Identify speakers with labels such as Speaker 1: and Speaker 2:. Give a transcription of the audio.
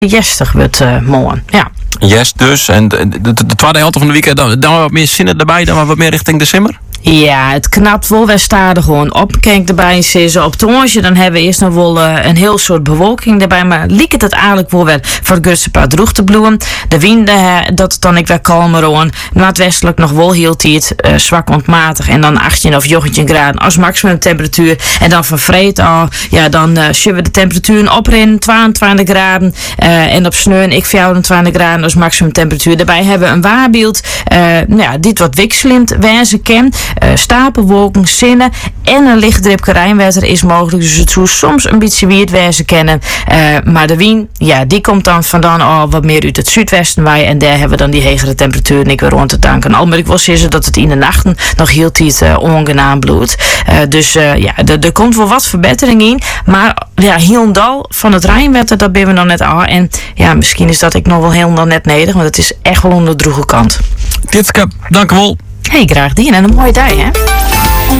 Speaker 1: jestig wordt morgen. Ja.
Speaker 2: Yes, dus. En de tweede helft van de weekend, dan wat meer zinnen erbij, dan wat meer richting december?
Speaker 1: Ja, het knapt wel. Wij staan er gewoon op. Kijk erbij zitten op Toonsje. Dan hebben we eerst nog wel een heel soort bewolking erbij. Maar liek het eigenlijk wel weer voor het gutste paar droeg te bloeien. De wind, dat het dan ik weer kalmer aan. Noordwestelijk nog wel heel tijd zwak ontmatig. En dan 18 of 19 graden als maximum temperatuur. En dan van vreed al, ja, dan zullen we de temperatuur oprin 22 graden. En op sneun ik 24 graden als maximum temperatuur. Daarbij hebben we een waarbeeld. Dit wat wisselend wijzen kan. Stapelwolken, zinnen en een lichtdripke rijnwetter is mogelijk. Dus het zou soms een beetje weerd wijzen kennen. Maar de wind, ja, die komt dan vandaan al wat meer uit het zuidwesten waaien. En daar hebben we dan die hegere temperatuur niet weer rond te danken. Al moet ik wel zeggen dat het in de nachten nog heel tijd ongenaam bloedt. Er komt wel wat verbetering in. Maar ja, heel dal van het rijnwetter, dat ben we nog net al. En ja, misschien is dat ik nog wel helemaal net nedig. Want het is echt wel onder de droege kant.
Speaker 2: Tjitske, dank u wel.
Speaker 1: Hey, graag die en een mooie dag, hè?